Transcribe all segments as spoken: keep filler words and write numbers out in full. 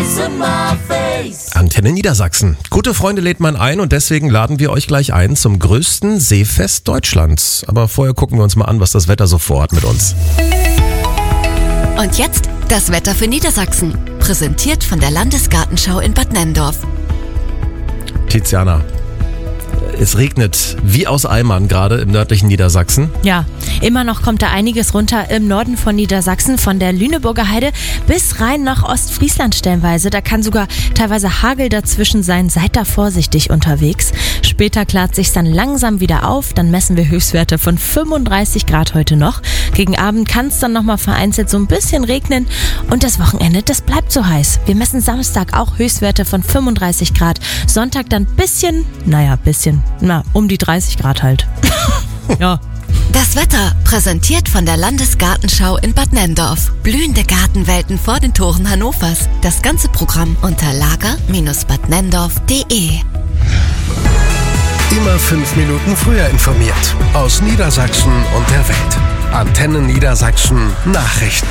Antenne Niedersachsen. Gute Freunde lädt man ein und deswegen laden wir euch gleich ein zum größten Seefest Deutschlands. Aber vorher gucken wir uns mal an, was das Wetter so vorhat mit uns. Und jetzt das Wetter für Niedersachsen. Präsentiert von der Landesgartenschau in Bad Nenndorf. Tiziana, es regnet wie aus Eimern gerade im nördlichen Niedersachsen. Ja, immer noch kommt da einiges runter im Norden von Niedersachsen, von der Lüneburger Heide bis rein nach Ostfriesland stellenweise. Da kann sogar teilweise Hagel dazwischen sein. Seid da vorsichtig unterwegs. Später klart sich's dann langsam wieder auf. Dann messen wir Höchstwerte von fünfunddreißig Grad heute noch. Gegen Abend kann es dann nochmal vereinzelt so ein bisschen regnen. Und das Wochenende, das bleibt so heiß. Wir messen Samstag auch Höchstwerte von fünfunddreißig Grad. Sonntag dann bisschen, naja, bisschen, na, um die dreißig Grad halt. Ja. Das Wetter präsentiert von der Landesgartenschau in Bad Nenndorf. Blühende Gartenwelten vor den Toren Hannovers. Das ganze Programm unter lager Bindestrich bad nenndorf punkt de. Immer fünf Minuten früher informiert. Aus Niedersachsen und der Welt. Antenne Niedersachsen Nachrichten.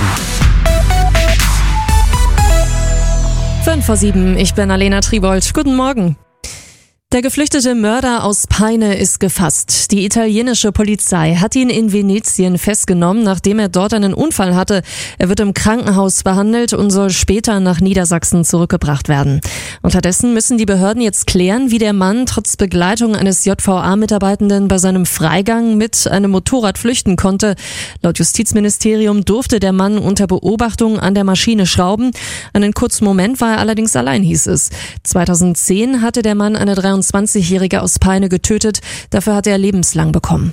Fünf vor sieben, ich bin Alena Tribold. Guten Morgen. Der geflüchtete Mörder aus Peine ist gefasst. Die italienische Polizei hat ihn in Venetien festgenommen, nachdem er dort einen Unfall hatte. Er wird im Krankenhaus behandelt und soll später nach Niedersachsen zurückgebracht werden. Unterdessen müssen die Behörden jetzt klären, wie der Mann trotz Begleitung eines J V A-Mitarbeitenden bei seinem Freigang mit einem Motorrad flüchten konnte. Laut Justizministerium durfte der Mann unter Beobachtung an der Maschine schrauben. Einen kurzen Moment war er allerdings allein, hieß es. zweitausendzehn hatte der Mann eine dreiundzwanzigjährige aus Peine getötet. Dafür hat er lebenslang bekommen.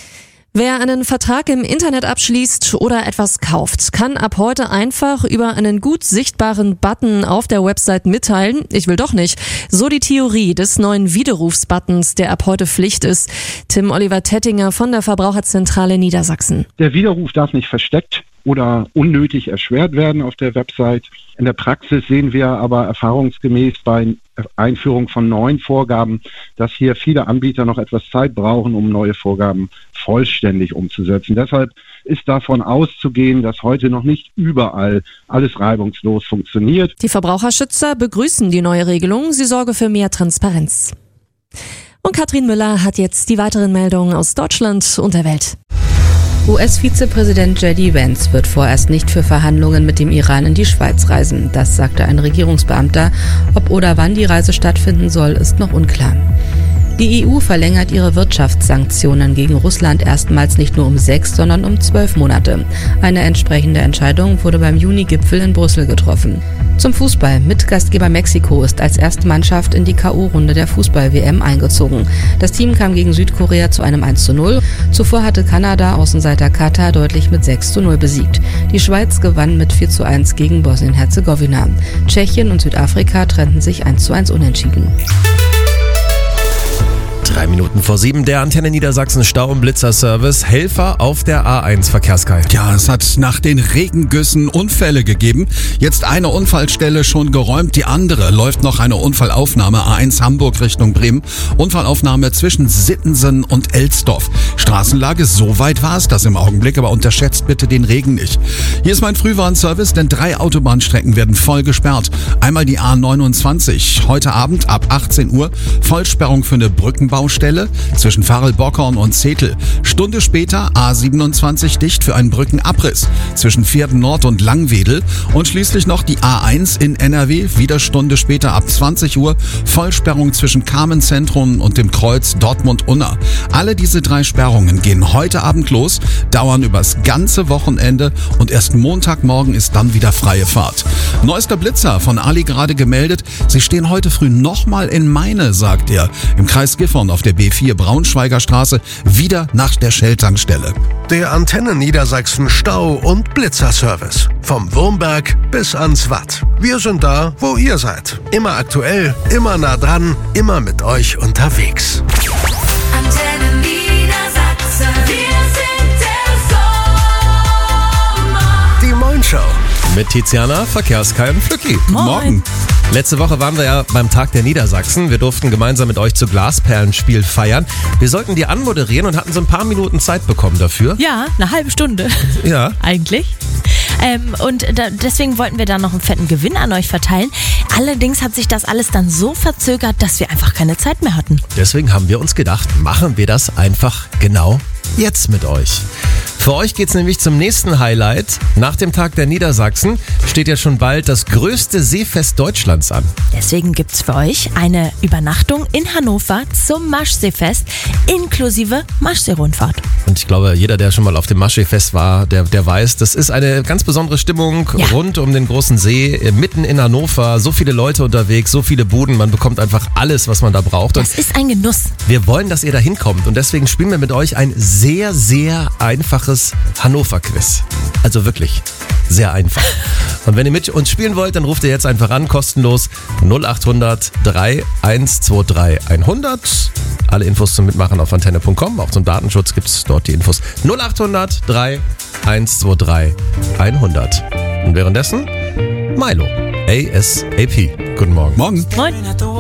Wer einen Vertrag im Internet abschließt oder etwas kauft, kann ab heute einfach über einen gut sichtbaren Button auf der Website mitteilen, ich will doch nicht. So die Theorie des neuen Widerrufsbuttons, der ab heute Pflicht ist. Tim Oliver Tettinger von der Verbraucherzentrale Niedersachsen. Der Widerruf darf nicht versteckt oder unnötig erschwert werden auf der Website. In der Praxis sehen wir aber erfahrungsgemäß bei Einführung von neuen Vorgaben, dass hier viele Anbieter noch etwas Zeit brauchen, um neue Vorgaben vollständig umzusetzen. Deshalb ist davon auszugehen, dass heute noch nicht überall alles reibungslos funktioniert. Die Verbraucherschützer begrüßen die neue Regelung. Sie sorge für mehr Transparenz. Und Katrin Müller hat jetzt die weiteren Meldungen aus Deutschland und der Welt. U S-Vizepräsident J D Vance wird vorerst nicht für Verhandlungen mit dem Iran in die Schweiz reisen. Das sagte ein Regierungsbeamter. Ob oder wann die Reise stattfinden soll, ist noch unklar. Die E U verlängert ihre Wirtschaftssanktionen gegen Russland erstmals nicht nur um sechs, sondern um zwölf Monate. Eine entsprechende Entscheidung wurde beim Juni-Gipfel in Brüssel getroffen. Zum Fußball. Mitgastgeber Mexiko ist als erste Mannschaft in die K O-Runde der Fußball-W M eingezogen. Das Team kam gegen Südkorea zu einem eins zu null. Zuvor hatte Kanada Außenseiter Katar deutlich mit sechs zu null besiegt. Die Schweiz gewann mit vier zu eins gegen Bosnien-Herzegowina. Tschechien und Südafrika trennten sich eins zu eins unentschieden. Drei Minuten vor sieben, der Antenne Niedersachsen Stau- und Blitzerservice. Helfer auf der A eins Verkehrskai. Ja, es hat nach den Regengüssen Unfälle gegeben. Jetzt eine Unfallstelle schon geräumt, die andere läuft noch eine Unfallaufnahme. A eins Hamburg Richtung Bremen. Unfallaufnahme zwischen Sittensen und Elsdorf. Straßenlage, so weit war es das im Augenblick, aber unterschätzt bitte den Regen nicht. Hier ist mein Frühwarnservice, denn drei Autobahnstrecken werden voll gesperrt. Einmal die A neunundzwanzig. Heute Abend ab achtzehn Uhr Vollsperrung für eine Brückenbau Stelle zwischen Farel-Bockhorn und Zetel. Stunde später A siebenundzwanzig dicht für einen Brückenabriss zwischen Vierden Nord und Langwedel und schließlich noch die A eins in N R W, wieder Stunde später ab zwanzig Uhr Vollsperrung zwischen Carmen-Zentrum und dem Kreuz Dortmund-Unna. Alle diese drei Sperrungen gehen heute Abend los, dauern übers ganze Wochenende und erst Montagmorgen ist dann wieder freie Fahrt. Neuester Blitzer von Ali gerade gemeldet, sie stehen heute früh nochmal in Meine, sagt er, im Kreis Gifhorn auf der B vier Braunschweiger Straße, wieder nach der Shell-Tankstelle. Der Antenne Niedersachsen Stau- und Blitzerservice. Vom Wurmberg bis ans Watt. Wir sind da, wo ihr seid. Immer aktuell, immer nah dran, immer mit euch unterwegs. Antenne Niedersachsen, wir sind der Sommer. Die Moin Show. Mit Tiziana, Verkehrskai und Flücki. Moin. Morgen. Letzte Woche waren wir ja beim Tag der Niedersachsen. Wir durften gemeinsam mit euch zu Glasperlenspiel feiern. Wir sollten die anmoderieren und hatten so ein paar Minuten Zeit bekommen dafür. Ja, eine halbe Stunde. Ja. Eigentlich. Ähm, und da, deswegen wollten wir da noch einen fetten Gewinn an euch verteilen. Allerdings hat sich das alles dann so verzögert, dass wir einfach keine Zeit mehr hatten. Deswegen haben wir uns gedacht, machen wir das einfach genau jetzt mit euch. Für euch geht's nämlich zum nächsten Highlight. Nach dem Tag der Niedersachsen steht ja schon bald das größte Seefest Deutschlands an. Deswegen gibt's für euch eine Übernachtung in Hannover zum Maschseefest inklusive Maschsee-Rundfahrt. Und ich glaube, jeder, der schon mal auf dem Maschseefest war, der, der weiß, das ist eine ganz besondere Stimmung Ja. rund um den großen See, äh, mitten in Hannover. So viele Leute unterwegs, so viele Buden, man bekommt einfach alles, was man da braucht. Und Das ist ein Genuss. wir wollen, dass ihr da hinkommt und deswegen spielen wir mit euch ein sehr, sehr einfaches Hannover-Quiz. Also wirklich sehr einfach. Und wenn ihr mit uns spielen wollt, dann ruft ihr jetzt einfach an, kostenlos null acht hundert drei eins zwei drei hundert. Alle Infos zum Mitmachen auf antenne punkt com, auch zum Datenschutz gibt es dort die Infos. null acht hundert drei eins zwei drei hundert. Und währenddessen Milo, A S A P. Guten Morgen. Morgen. Moin.